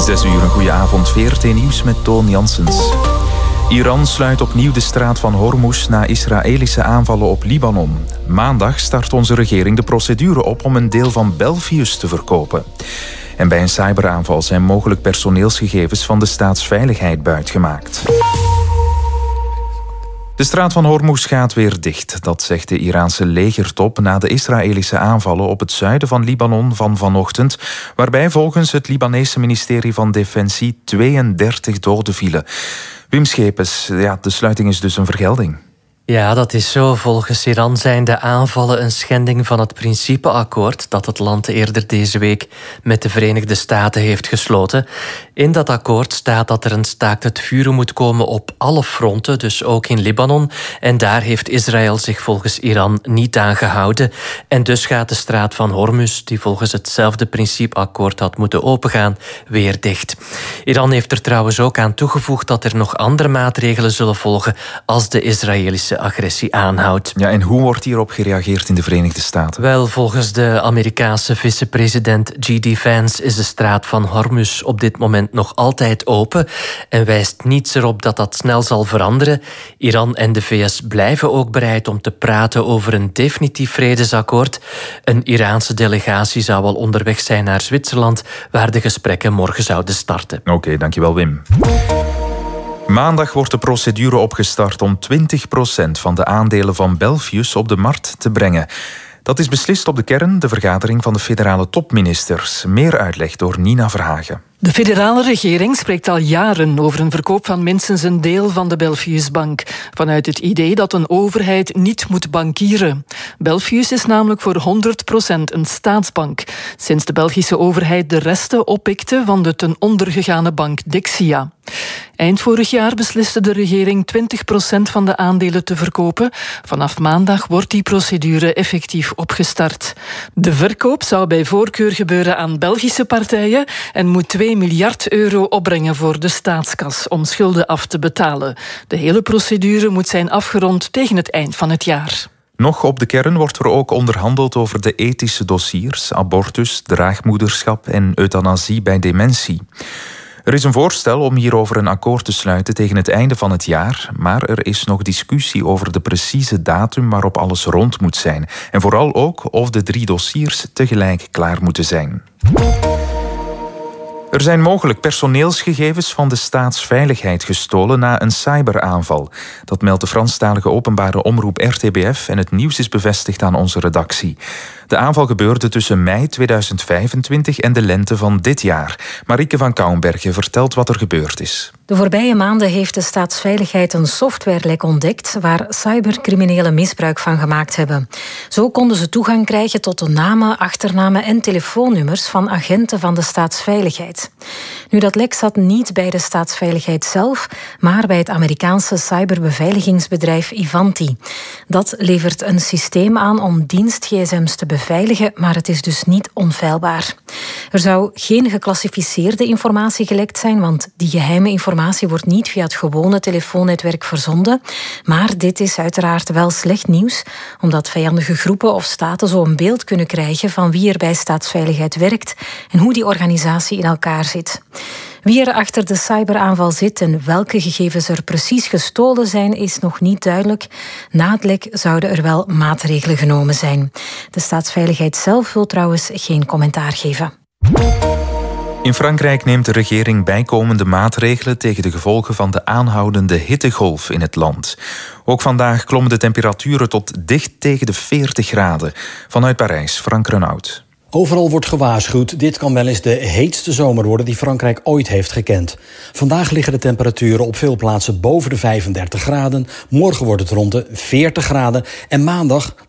6 uur, een goede avond. VRT Nieuws met Toon Janssens. Iran sluit opnieuw de straat van Hormuz na Israëlische aanvallen op Libanon. Maandag start onze regering de procedure op om een deel van Belfius te verkopen. En bij een cyberaanval zijn mogelijk personeelsgegevens van de staatsveiligheid buitgemaakt. De straat van Hormuz gaat weer dicht, dat zegt de Iraanse legertop na de Israëlische aanvallen op het zuiden van Libanon van vanochtend, waarbij volgens het Libanese ministerie van Defensie 32 doden vielen. Wim Schepens, de sluiting is dus een vergelding. Ja, dat is zo. Volgens Iran zijn de aanvallen een schending van het principeakkoord dat het land eerder deze week met de Verenigde Staten heeft gesloten. In dat akkoord staat dat er een staakt het vuren moet komen op alle fronten, dus ook in Libanon. En daar heeft Israël zich volgens Iran niet aan gehouden. En dus gaat de straat van Hormuz, die volgens hetzelfde principeakkoord had moeten opengaan, weer dicht. Iran heeft er trouwens ook aan toegevoegd dat er nog andere maatregelen zullen volgen als de Israëlische agressie aanhoudt. Ja, en hoe wordt hierop gereageerd in de Verenigde Staten? Wel, volgens de Amerikaanse vicepresident J.D. Vance is de straat van Hormuz op dit moment nog altijd open en wijst niets erop dat dat snel zal veranderen. Iran en de VS blijven ook bereid om te praten over een definitief vredesakkoord. Een Iraanse delegatie zou al onderweg zijn naar Zwitserland, waar de gesprekken morgen zouden starten. Oké, dankjewel Wim. Maandag wordt de procedure opgestart om 20% van de aandelen van Belfius op de markt te brengen. Dat is beslist op de kern, de vergadering van de federale topministers. Meer uitleg door Nina Verhagen. De federale regering spreekt al jaren over een verkoop van minstens een deel van de Belfiusbank. Vanuit het idee dat een overheid niet moet bankieren. Belfius is namelijk voor 100% een staatsbank. Sinds de Belgische overheid de resten oppikte van de ten onder gegaane bank Dexia. Eind vorig jaar besliste de regering 20% van de aandelen te verkopen. Vanaf maandag wordt die procedure effectief opgestart. De verkoop zou bij voorkeur gebeuren aan Belgische partijen en moet 2 miljard euro opbrengen voor de staatskas om schulden af te betalen. De hele procedure moet zijn afgerond tegen het eind van het jaar. Nog op de kern wordt er ook onderhandeld over de ethische dossiers, abortus, draagmoederschap en euthanasie bij dementie. Er is een voorstel om hierover een akkoord te sluiten tegen het einde van het jaar, maar er is nog discussie over de precieze datum waarop alles rond moet zijn. En vooral ook of de 3 dossiers tegelijk klaar moeten zijn. Er zijn mogelijk personeelsgegevens van de staatsveiligheid gestolen na een cyberaanval. Dat meldt de Franstalige openbare omroep RTBF en het nieuws is bevestigd aan onze redactie. De aanval gebeurde tussen mei 2025 en de lente van dit jaar. Marieke van Kouwenbergen vertelt wat er gebeurd is. De voorbije maanden heeft de staatsveiligheid een softwarelek ontdekt waar cybercriminelen misbruik van gemaakt hebben. Zo konden ze toegang krijgen tot de namen, achternamen en telefoonnummers van agenten van de staatsveiligheid. Nu, dat lek zat niet bij de staatsveiligheid zelf, maar bij het Amerikaanse cyberbeveiligingsbedrijf Ivanti. Dat levert een systeem aan om dienst-gsm's te beveiligen, maar het is dus niet onfeilbaar. Er zou geen geclassificeerde informatie gelekt zijn, want die geheime informatie wordt niet via het gewone telefoonnetwerk verzonden. Maar dit is uiteraard wel slecht nieuws, omdat vijandige groepen of staten zo een beeld kunnen krijgen van wie er bij staatsveiligheid werkt en hoe die organisatie in elkaar zit. Wie er achter de cyberaanval zit en welke gegevens er precies gestolen zijn, is nog niet duidelijk. Na het lek zouden er wel maatregelen genomen zijn. De staatsveiligheid zelf wil trouwens geen commentaar geven. In Frankrijk neemt de regering bijkomende maatregelen tegen de gevolgen van de aanhoudende hittegolf in het land. Ook vandaag klommen de temperaturen tot dicht tegen de 40 graden. Vanuit Parijs, Frank Renaud. Overal wordt gewaarschuwd, dit kan wel eens de heetste zomer worden die Frankrijk ooit heeft gekend. Vandaag liggen de temperaturen op veel plaatsen boven de 35 graden. Morgen wordt het rond de 40 graden en maandag